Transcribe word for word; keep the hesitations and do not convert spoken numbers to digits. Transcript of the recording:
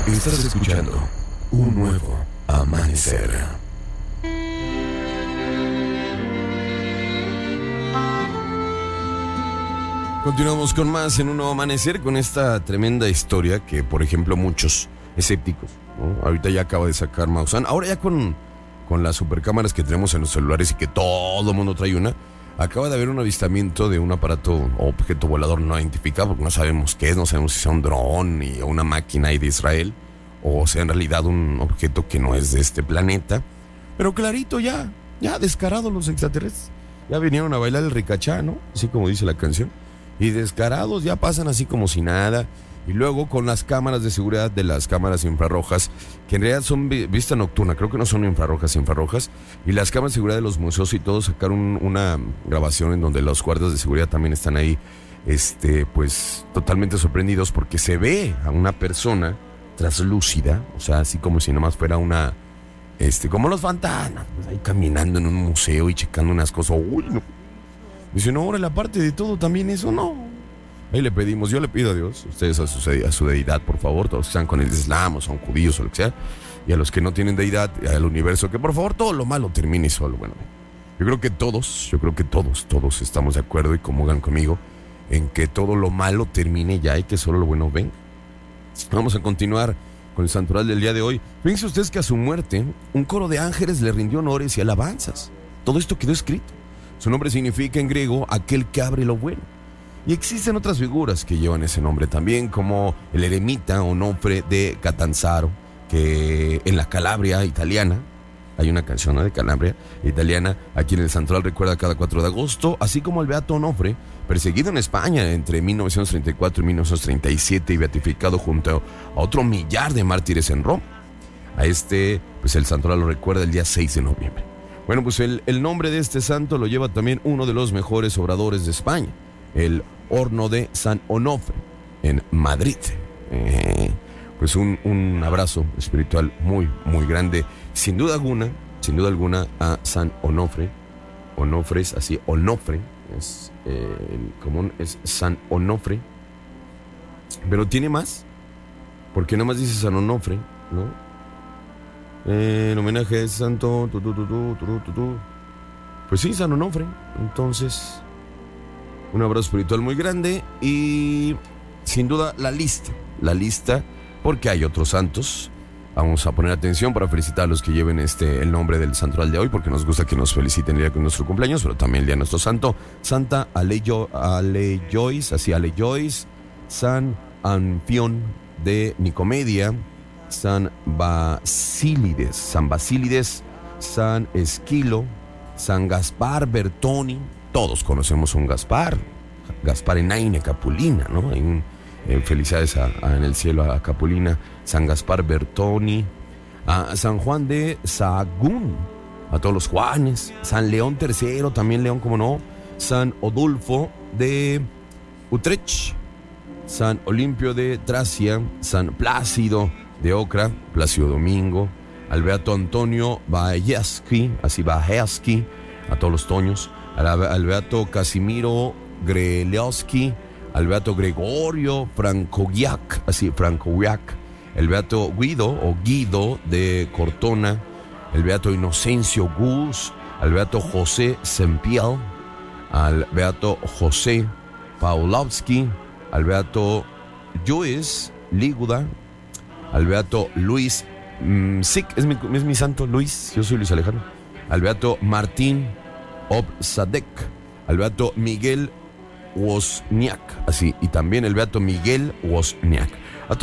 Estás escuchando un nuevo amanecer. Continuamos con más en un nuevo amanecer con esta tremenda historia que, por ejemplo, muchos escépticos, ¿no? Ahorita ya acaba de sacar Maussan. Ahora ya con, con las supercámaras que tenemos en los celulares y que todo el mundo trae una, acaba de haber un avistamiento de un aparato o objeto volador no identificado, porque no sabemos qué es, no sabemos si sea un dron y una máquina ahí de Israel, o sea en realidad un objeto que no es de este planeta. Pero clarito ya, ya descarados los extraterrestres. Ya vinieron a bailar el ricachá, ¿no? Así como dice la canción. Y descarados ya pasan así como si nada. Y luego con las cámaras de seguridad de las cámaras infrarrojas, que en realidad son vi- vista nocturna, creo que no son infrarrojas, infrarrojas. Y las cámaras de seguridad de los museos y todo sacaron una grabación en donde los guardias de seguridad también están ahí, este, pues totalmente sorprendidos porque se ve a una persona traslúcida, o sea, así como si nomás fuera una, este, como los fantasmas, pues ahí caminando en un museo y checando unas cosas. Uy, no. Dice, no, ahora la parte de todo también eso, no. Ahí le pedimos, yo le pido a Dios, ustedes a su, a su deidad, por favor, todos que están con el Islam o son judíos o lo que sea, y a los que no tienen deidad, al universo, que por favor todo lo malo termine solo. Bueno, yo creo que todos, yo creo que todos, todos estamos de acuerdo y comulgan conmigo en que todo lo malo termine ya y que solo lo bueno venga. Vamos a continuar con el santoral del día de hoy. Fíjense ustedes que a su muerte, un coro de ángeles le rindió honores y alabanzas. Todo esto quedó escrito. Su nombre significa en griego aquel que abre lo bueno. Y existen otras figuras que llevan ese nombre también, como el eremita Onofre de Catanzaro, que en la Calabria italiana, hay una canción, ¿no?, de Calabria italiana, a quien el santoral recuerda cada cuatro de agosto, así como el beato Onofre, perseguido en España entre mil novecientos treinta y cuatro y mil novecientos treinta y siete y beatificado junto a otro millar de mártires en Roma. A este, pues el santoral lo recuerda el día seis de noviembre. Bueno, pues el, el nombre de este santo lo lleva también uno de los mejores obradores de España, el Horno de San Onofre, en Madrid. Eh, pues un, un abrazo espiritual muy, muy grande, sin duda alguna, sin duda alguna, a San Onofre. Onofre es así, Onofre, es, eh, el común es San Onofre, pero tiene más, porque nada más dice San Onofre, ¿no? Eh, en homenaje a santo, tu, tu, tu, tu, tu, tu, tu. Pues sí, San Onofre. Entonces, un abrazo espiritual muy grande y sin duda la lista, la lista, porque hay otros santos. Vamos a poner atención para felicitar a los que lleven este el nombre del santoral de hoy, porque nos gusta que nos feliciten el día de nuestro cumpleaños, pero también el día de nuestro santo. Santa Alejo, Alejois, así Alejois, San Anfión de Nicomedia, San Basílides, San Basílides, San Esquilo, San Gaspar Bertoni. Todos conocemos un Gaspar, Gaspar Enaine Capulina, ¿no? Hay un, eh, felicidades a, a, en el cielo a Capulina, San Gaspar Bertoni, a San Juan de Sahagún, a todos los Juanes, San León tercero, también León, como no, San Odulfo de Utrecht, San Olimpio de Tracia, San Plácido de Ocra, Plácido Domingo, al beato Antonio Bajeski, así Bajeski, a todos los toños, al, al beato Casimiro Grelowski, al beato Gregorio Francowiak, así Francowiak, el beato Guido o Guido de Cortona, el beato Inocencio Gus, al beato José Sempiel, al beato José Pawlowski, al beato Luis Líguda, al beato Luis mmm, Sic, es mi, es mi santo Luis, yo soy Luis Alejandro, al beato Martín Obsadek, al beato Miguel Wozniak, así, y también el beato Miguel Wozniak.